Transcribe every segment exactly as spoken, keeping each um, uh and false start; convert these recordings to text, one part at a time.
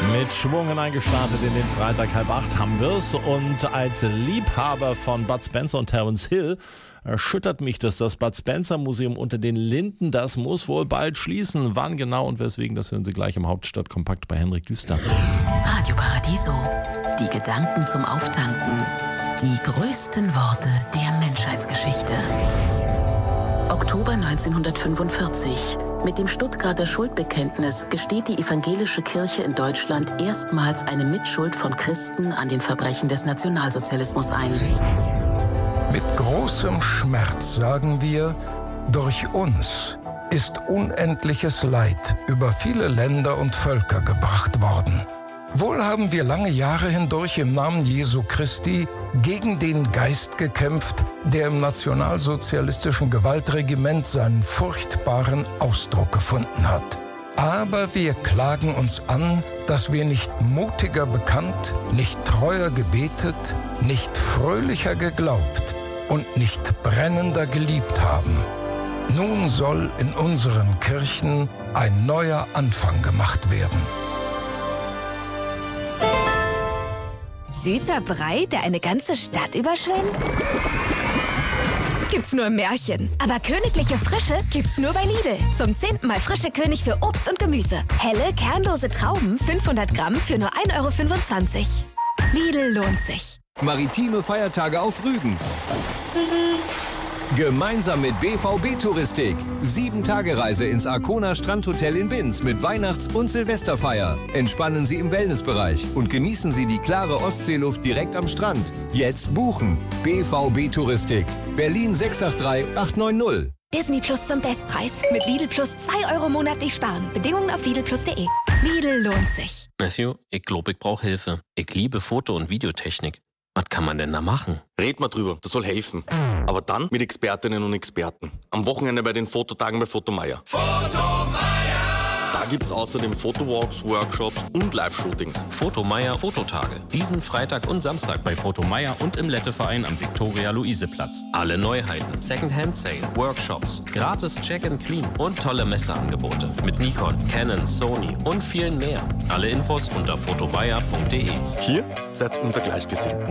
Mit Schwung hineingestartet in den Freitag halb acht haben wir's. Und als Liebhaber von Bud Spencer und Terence Hill erschüttert mich, dass das Bud Spencer Museum unter den Linden, das muss wohl bald schließen. Wann genau und weswegen, das hören Sie gleich im Hauptstadtkompakt bei Henrik Düster. Radio Paradiso. Die Gedanken zum Auftanken. Die größten Worte der Menschheitsgeschichte. Oktober neunzehnhundertfünfundvierzig. Mit dem Stuttgarter Schuldbekenntnis gesteht die evangelische Kirche in Deutschland erstmals eine Mitschuld von Christen an den Verbrechen des Nationalsozialismus ein. Mit großem Schmerz sagen wir, durch uns ist unendliches Leid über viele Länder und Völker gebracht worden. Wohl haben wir lange Jahre hindurch im Namen Jesu Christi gegen den Geist gekämpft, der im nationalsozialistischen Gewaltregiment seinen furchtbaren Ausdruck gefunden hat. Aber wir klagen uns an, dass wir nicht mutiger bekannt, nicht treuer gebetet, nicht fröhlicher geglaubt und nicht brennender geliebt haben. Nun soll in unseren Kirchen ein neuer Anfang gemacht werden. Süßer Brei, der eine ganze Stadt überschwemmt? Gibt's nur im Märchen. Aber königliche Frische gibt's nur bei Lidl. Zum zehnten Mal frische König für Obst und Gemüse. Helle, kernlose Trauben, fünfhundert Gramm für nur ein Euro fünfundzwanzig. Lidl lohnt sich. Maritime Feiertage auf Rügen. Gemeinsam mit B V B Touristik. Sieben-Tage-Reise ins Arkona Strandhotel in Binz mit Weihnachts- und Silvesterfeier. Entspannen Sie im Wellnessbereich und genießen Sie die klare Ostseeluft direkt am Strand. Jetzt buchen. B V B Touristik. Berlin sechs acht drei acht neun null. Disney Plus zum Bestpreis. Mit Lidl Plus zwei Euro monatlich sparen. Bedingungen auf lidl plus punkt de. Lidl lohnt sich. Matthew, ich glaube, ich brauche Hilfe. Ich liebe Foto- und Videotechnik. Was kann man denn da machen? Red mal drüber, das soll helfen. Aber dann mit Expertinnen und Experten. Am Wochenende bei den Fototagen bei Fotomeier. Fotomeier! Da gibt's außerdem Fotowalks, Workshops und Live-Shootings. Fotomeier Fototage. Diesen Freitag und Samstag bei Fotomeier und im Letteverein am Viktoria-Luise-Platz. Alle Neuheiten, Second-Hand-Sale, Workshops, gratis Check-and-Clean und tolle Messeangebote. Mit Nikon, Canon, Sony und vielen mehr. Alle Infos unter fotomeier punkt de. Hier seid unter Gleichgesinnten.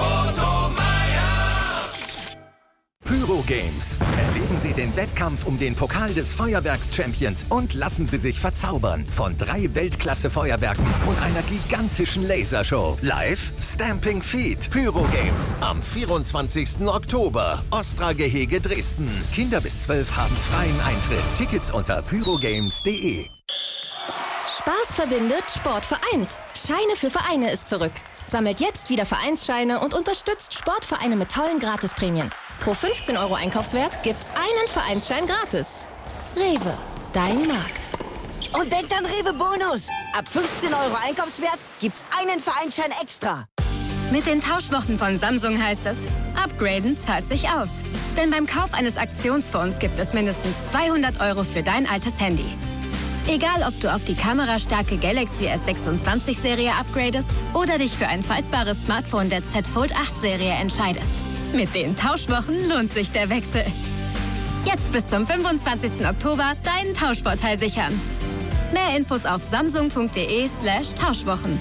Pyro Games. Erleben Sie den Wettkampf um den Pokal des Feuerwerks-Champions und lassen Sie sich verzaubern von drei Weltklasse-Feuerwerken und einer gigantischen Lasershow. Live Stamping Feet. Pyro Games am vierundzwanzigsten Oktober. Ostra-Gehege Dresden. Kinder bis zwölf haben freien Eintritt. Tickets unter pyrogames punkt de. Spaß verbindet, Sport vereint. Scheine für Vereine ist zurück. Sammelt jetzt wieder Vereinsscheine und unterstützt Sportvereine mit tollen Gratisprämien. Pro fünfzehn Euro Einkaufswert gibt's einen Vereinsschein gratis. Rewe, dein Markt. Und denkt an Rewe Bonus. Ab fünfzehn Euro Einkaufswert gibt's einen Vereinsschein extra. Mit den Tauschwochen von Samsung heißt es, upgraden zahlt sich aus. Denn beim Kauf eines Aktionsfonds gibt es mindestens zweihundert Euro für dein altes Handy. Egal, ob du auf die kamerastarke Galaxy S sechsundzwanzig Serie upgradest oder dich für ein faltbares Smartphone der Z Fold acht Serie entscheidest. Mit den Tauschwochen lohnt sich der Wechsel. Jetzt bis zum fünfundzwanzigsten Oktober deinen Tauschvorteil sichern. Mehr Infos auf samsung punkt de slash Tauschwochen.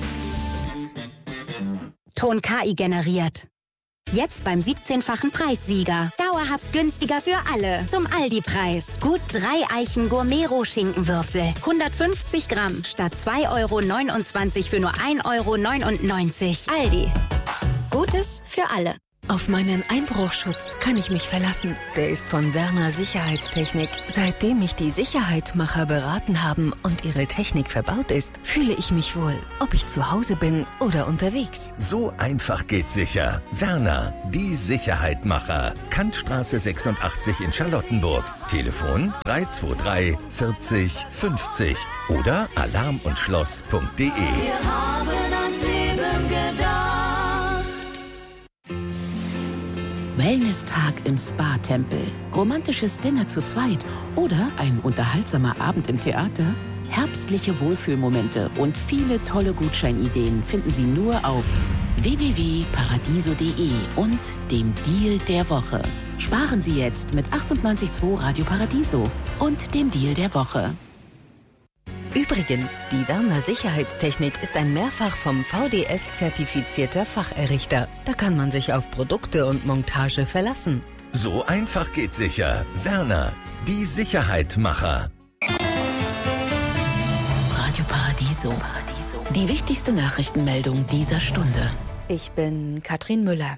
Ton K I generiert. Jetzt beim siebzehnfachen Preissieger. Dauerhaft günstiger für alle. Zum Aldi-Preis. Gut drei Eichen Gourmet-Roh-Schinkenwürfel. hundertfünfzig Gramm statt zwei Euro neunundzwanzig für nur ein Euro neunundneunzig. Aldi. Gutes für alle. Auf meinen Einbruchschutz kann ich mich verlassen. Der ist von Werner Sicherheitstechnik. Seitdem mich die Sicherheitmacher beraten haben und ihre Technik verbaut ist, fühle ich mich wohl, ob ich zu Hause bin oder unterwegs. So einfach geht sicher. Werner, die Sicherheitmacher. Kantstraße sechsundachtzig in Charlottenburg. Telefon drei zwei drei vierzig fünfzig oder alarm und schloss punkt de. Wir haben ans Leben gedacht. Wellness-Tag im Spa-Tempel, romantisches Dinner zu zweit oder ein unterhaltsamer Abend im Theater? Herbstliche Wohlfühlmomente und viele tolle Gutscheinideen finden Sie nur auf w w w punkt paradiso punkt de und dem Deal der Woche. Sparen Sie jetzt mit achtundneunzig Komma zwei Radio Paradiso und dem Deal der Woche. Übrigens, die Werner Sicherheitstechnik ist ein mehrfach vom V D S zertifizierter Facherrichter. Da kann man sich auf Produkte und Montage verlassen. So einfach geht sicher. Werner, die Sicherheitmacher. Radio Paradiso. Die wichtigste Nachrichtenmeldung dieser Stunde. Ich bin Katrin Müller.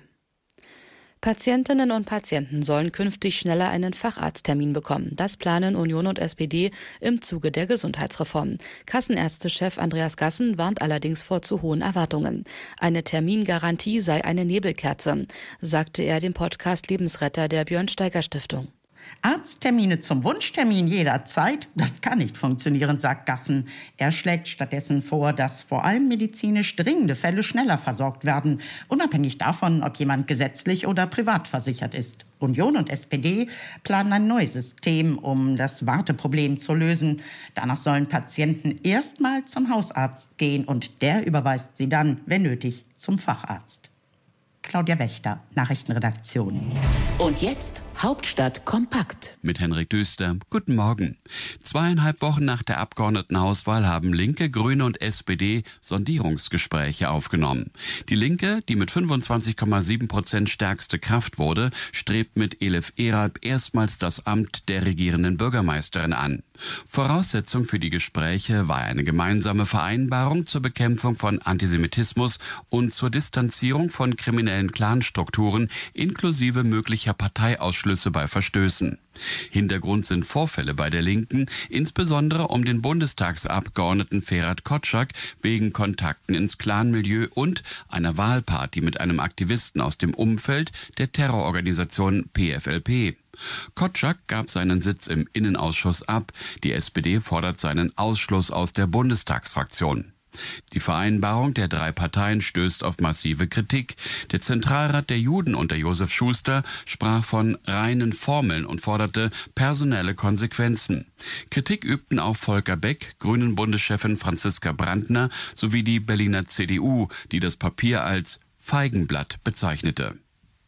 Patientinnen und Patienten sollen künftig schneller einen Facharzttermin bekommen. Das planen Union und S P D im Zuge der Gesundheitsreform. Kassenärztechef Andreas Gassen warnt allerdings vor zu hohen Erwartungen. Eine Termingarantie sei eine Nebelkerze, sagte er dem Podcast Lebensretter der Björn-Steiger-Stiftung. Arzttermine zum Wunschtermin jederzeit, das kann nicht funktionieren, sagt Gassen. Er schlägt stattdessen vor, dass vor allem medizinisch dringende Fälle schneller versorgt werden, unabhängig davon, ob jemand gesetzlich oder privat versichert ist. Union und S P D planen ein neues System, um das Warteproblem zu lösen. Danach sollen Patienten erstmal zum Hausarzt gehen und der überweist sie dann, wenn nötig, zum Facharzt. Claudia Wächter, Nachrichtenredaktion. Und jetzt Hauptstadt kompakt. Mit Henrik Düster. Guten Morgen. Zweieinhalb Wochen nach der Abgeordnetenhauswahl haben Linke, Grüne und S P D Sondierungsgespräche aufgenommen. Die Linke, die mit fünfundzwanzig Komma sieben Prozent stärkste Kraft wurde, strebt mit Elif Eralp erstmals das Amt der regierenden Bürgermeisterin an. Voraussetzung für die Gespräche war eine gemeinsame Vereinbarung zur Bekämpfung von Antisemitismus und zur Distanzierung von kriminellen Clanstrukturen inklusive möglicher Parteiausschlüsse bei Verstößen. Hintergrund sind Vorfälle bei der Linken, insbesondere um den Bundestagsabgeordneten Ferhat Kotschak wegen Kontakten ins Clanmilieu und einer Wahlparty mit einem Aktivisten aus dem Umfeld der Terrororganisation P F L P. Kotschak gab seinen Sitz im Innenausschuss ab. Die S P D fordert seinen Ausschluss aus der Bundestagsfraktion. Die Vereinbarung der drei Parteien stößt auf massive Kritik. Der Zentralrat der Juden unter Josef Schuster sprach von reinen Formeln und forderte personelle Konsequenzen. Kritik übten auch Volker Beck, Grünen-Bundeschefin Franziska Brandner sowie die Berliner C D U, die das Papier als Feigenblatt bezeichnete.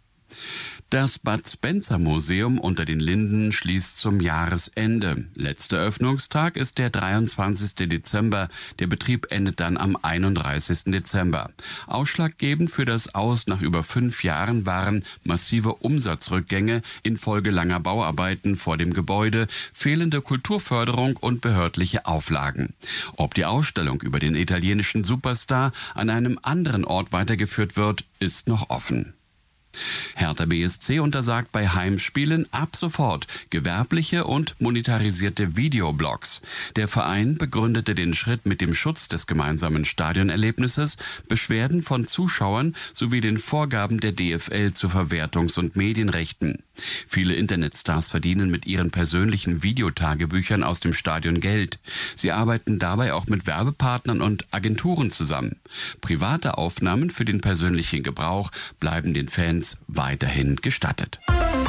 Das Bud Spencer Museum unter den Linden schließt zum Jahresende. Letzter Öffnungstag ist der dreiundzwanzigsten Dezember. Der Betrieb endet dann am einunddreißigsten Dezember. Ausschlaggebend für das Aus nach über fünf Jahren waren massive Umsatzrückgänge infolge langer Bauarbeiten vor dem Gebäude, fehlende Kulturförderung und behördliche Auflagen. Ob die Ausstellung über den italienischen Superstar an einem anderen Ort weitergeführt wird, ist noch offen. Hertha B S C untersagt bei Heimspielen ab sofort gewerbliche und monetarisierte Videoblogs. Der Verein begründete den Schritt mit dem Schutz des gemeinsamen Stadionerlebnisses, Beschwerden von Zuschauern sowie den Vorgaben der D F L zu Verwertungs- und Medienrechten. Viele Internetstars verdienen mit ihren persönlichen Videotagebüchern aus dem Stadion Geld. Sie arbeiten dabei auch mit Werbepartnern und Agenturen zusammen. Private Aufnahmen für den persönlichen Gebrauch bleiben den Fans weiterhin gestattet.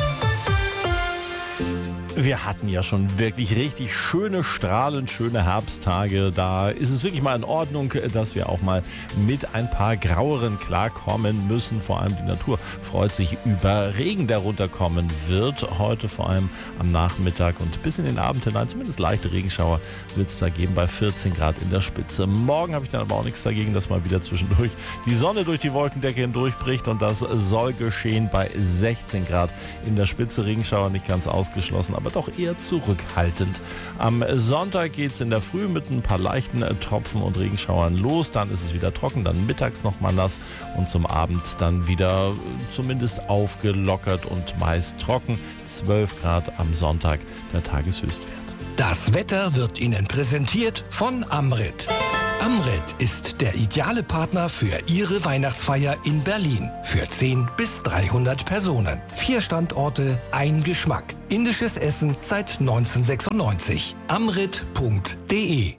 Wir hatten ja schon wirklich richtig schöne, strahlend schöne Herbsttage. Da ist es wirklich mal in Ordnung, dass wir auch mal mit ein paar graueren klarkommen müssen. Vor allem die Natur freut sich über Regen, der runterkommen wird. Heute vor allem am Nachmittag und bis in den Abend hinein. Zumindest leichte Regenschauer wird es da geben bei vierzehn Grad in der Spitze. Morgen habe ich dann aber auch nichts dagegen, dass mal wieder zwischendurch die Sonne durch die Wolkendecke hindurchbricht. Und das soll geschehen bei sechzehn Grad in der Spitze. Regenschauer nicht ganz ausgeschlossen, aber doch eher zurückhaltend. Am Sonntag geht es in der Früh mit ein paar leichten Tropfen und Regenschauern los. Dann ist es wieder trocken, dann mittags nochmal nass und zum Abend dann wieder zumindest aufgelockert und meist trocken. zwölf Grad am Sonntag, der Tageshöchstwert. Das Wetter wird Ihnen präsentiert von Amrit. Amrit ist der ideale Partner für Ihre Weihnachtsfeier in Berlin. Für zehn bis dreihundert Personen. Vier Standorte, ein Geschmack. Indisches Essen seit neunzehnhundertsechsundneunzig. amrit punkt de.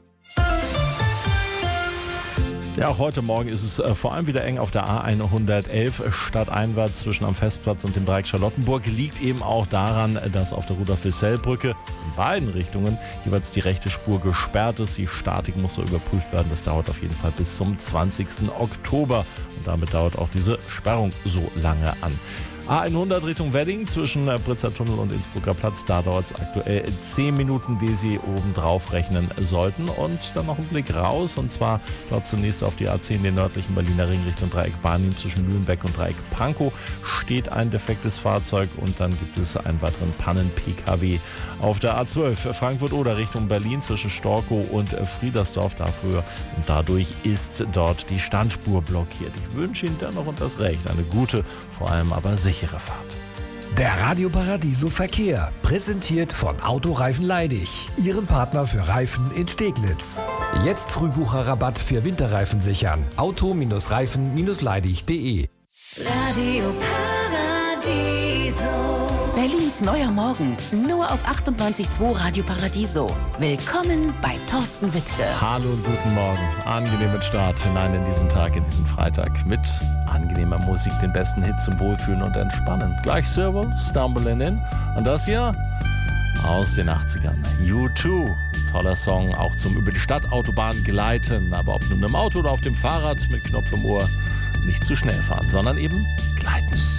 Ja, auch heute Morgen ist es äh, vor allem wieder eng auf der A hundertelf stadteinwärts zwischen am Festplatz und dem Dreieck Charlottenburg. Liegt eben auch daran, dass auf der Rudolf-Wissell-Brücke in beiden Richtungen jeweils die rechte Spur gesperrt ist. Die Statik muss so überprüft werden. Das dauert auf jeden Fall bis zum zwanzigsten Oktober. Und damit dauert auch diese Sperrung so lange an. A hundert Richtung Wedding zwischen Britzer Tunnel und Innsbrucker Platz. Da dauert es aktuell zehn Minuten, die Sie oben drauf rechnen sollten. Und dann noch ein Blick raus. Und zwar dort zunächst auf die A zehn, den nördlichen Berliner Ring Richtung Dreieck Barnim zwischen Mühlenbeck und Dreieck Pankow. Steht ein defektes Fahrzeug und dann gibt es einen weiteren Pannen-P K W. Auf der A zwölf Frankfurt-Oder Richtung Berlin zwischen Storkow und Friedersdorf. Da früher. Und dadurch ist dort die Standspur blockiert. Ich wünsche Ihnen dennoch und das Recht eine gute, vor allem aber sichere Fahrt. Der Radio Paradiso Verkehr, präsentiert von Autoreifen Leidig, Ihrem Partner für Reifen in Steglitz. Jetzt Frühbucherrabatt für Winterreifen sichern. Auto-Reifen Leidig punkt de. Radio Paradiso. Berlins neuer Morgen, nur auf achtundneunzig Komma zwei Radio Paradiso. Willkommen bei Thorsten Wittke. Hallo und guten Morgen. Angenehmen Start hinein in diesen Tag, in diesen Freitag mit angenehmer Musik, den besten Hits zum Wohlfühlen und Entspannen. Gleich Serval, Stumbling In. Und das hier aus den achtzigern. U zwei. Toller Song, auch zum über die Stadtautobahn gleiten. Aber ob nun im Auto oder auf dem Fahrrad mit Knopf im Ohr, nicht zu schnell fahren, sondern eben gleiten.